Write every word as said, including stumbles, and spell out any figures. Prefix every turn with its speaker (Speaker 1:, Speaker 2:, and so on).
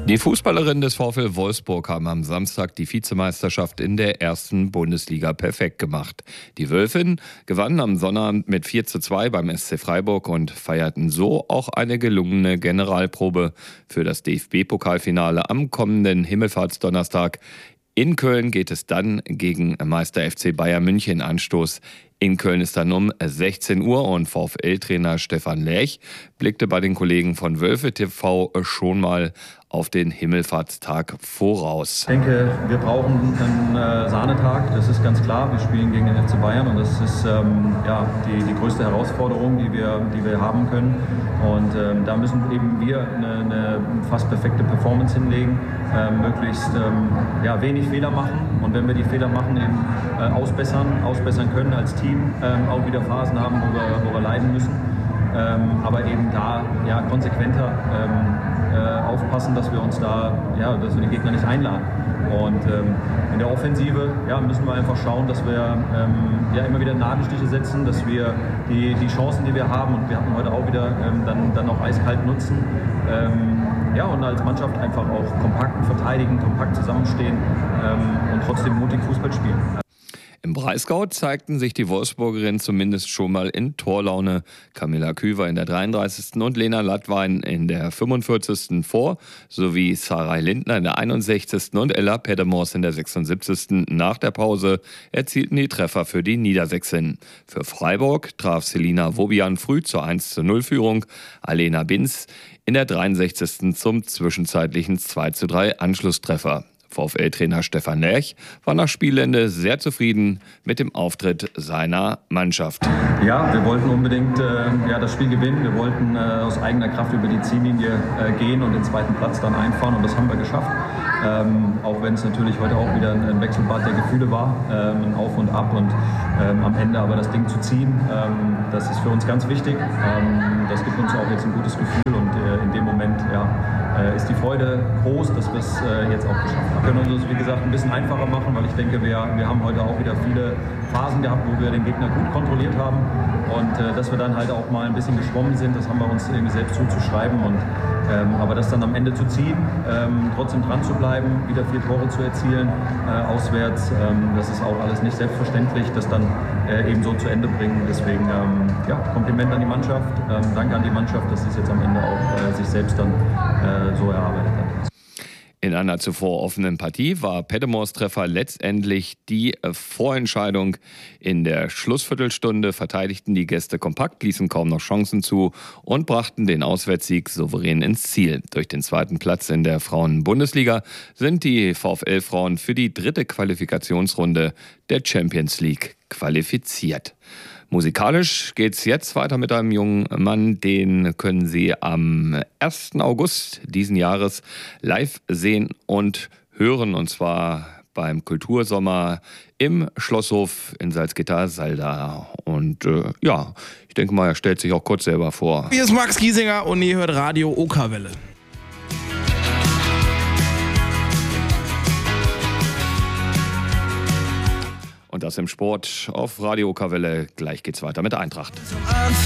Speaker 1: Die Fußballerinnen des VfL Wolfsburg haben am Samstag die Vizemeisterschaft in der ersten Bundesliga perfekt gemacht. Die Wölfinnen gewannen am Sonnabend mit vier zu zwei beim S C Freiburg und feierten so auch eine gelungene Generalprobe für das D F B-Pokalfinale am kommenden Himmelfahrtsdonnerstag. In Köln geht es dann gegen Meister F C Bayern München Anstoß. In Köln ist dann um sechzehn Uhr und VfL-Trainer Stefan Lerch blickte bei den Kollegen von Wölfe T V schon mal auf den Himmelfahrtstag voraus.
Speaker 2: Ich denke, wir brauchen einen äh, Sahnetag, das ist ganz klar. Wir spielen gegen den F C Bayern und das ist ähm, ja, die, die größte Herausforderung, die wir, die wir haben können. Und ähm, da müssen eben wir eine, eine fast perfekte Performance hinlegen, äh, möglichst ähm, ja, wenig Fehler machen. Und wenn wir die Fehler machen, eben äh, ausbessern, ausbessern können als Team, ähm, auch wieder Phasen haben, wo wir, wo wir leiden müssen. Ähm, aber eben da ja, konsequenter ähm, äh, aufpassen, dass wir uns da, ja, dass wir den Gegner nicht einladen. Und ähm, in der Offensive ja, müssen wir einfach schauen, dass wir ähm, ja, immer wieder Nadelstiche setzen, dass wir die, die Chancen, die wir haben, und wir hatten heute auch wieder, ähm, dann, dann auch eiskalt nutzen. Ähm, ja, und als Mannschaft einfach auch kompakt verteidigen, kompakt zusammenstehen ähm, und trotzdem mutig Fußball spielen.
Speaker 1: Im Breisgau zeigten sich die Wolfsburgerinnen zumindest schon mal in Torlaune. Camilla Küver in der dreiunddreißigsten und Lena Lattwein in der fünfundvierzigsten vor, sowie Sarah Lindner in der einundsechzigsten und Ella Pedemos in der sechsundsiebzigsten nach der Pause erzielten die Treffer für die Niedersächsinnen. Für Freiburg traf Selina Wobian früh zur eins zu null Führung, Alena Binz in der dreiundsechzigsten zum zwischenzeitlichen zwei zu drei Anschlusstreffer. VfL-Trainer Stefan Lerch war nach Spielende sehr zufrieden mit dem Auftritt seiner Mannschaft.
Speaker 2: Ja, wir wollten unbedingt äh, ja, das Spiel gewinnen. Wir wollten äh, aus eigener Kraft über die Ziellinie äh, gehen und den zweiten Platz dann einfahren, und das haben wir geschafft. Ähm, auch wenn es natürlich heute auch wieder ein, ein Wechselbad der Gefühle war, ähm, ein Auf und Ab, und ähm, am Ende aber das Ding zu ziehen, ähm, das ist für uns ganz wichtig. Ähm, das gibt uns auch jetzt ein gutes Gefühl, und äh, in dem Moment ja, äh, ist die Freude groß, dass wir es äh, jetzt auch geschafft haben. Wir können uns das, wie gesagt, ein bisschen einfacher machen, weil ich denke, wir, wir haben heute auch wieder viele Phasen gehabt, wo wir den Gegner gut kontrolliert haben, und äh, dass wir dann halt auch mal ein bisschen geschwommen sind, das haben wir uns irgendwie selbst zuzuschreiben. Und, ähm, aber das dann am Ende zu ziehen, ähm, trotzdem dran zu bleiben, wieder vier Tore zu erzielen, äh, auswärts, ähm, das ist auch alles nicht selbstverständlich, das dann äh, eben so zu Ende bringen. Deswegen ähm, ja, Kompliment an die Mannschaft, ähm, danke an die Mannschaft, dass sie es jetzt am Ende auch äh, sich selbst dann äh, so erarbeitet hat.
Speaker 1: In einer zuvor offenen Partie war Pedemos Treffer letztendlich die Vorentscheidung. In der Schlussviertelstunde verteidigten die Gäste kompakt, ließen kaum noch Chancen zu und brachten den Auswärtssieg souverän ins Ziel. Durch den zweiten Platz in der Frauen-Bundesliga sind die VfL-Frauen für die dritte Qualifikationsrunde der Champions League qualifiziert. Musikalisch geht's jetzt weiter mit einem jungen Mann, den können Sie am ersten August diesen Jahres live sehen und hören, und zwar beim Kultursommer im Schlosshof in Salzgitter-Salda. Und äh, ja, ich denke mal, er stellt sich auch kurz selber vor.
Speaker 3: Hier ist Max Giesinger und ihr hört Radio Okerwelle.
Speaker 1: Und das im Sport auf Radio Okerwelle. Gleich geht's weiter mit der Eintracht.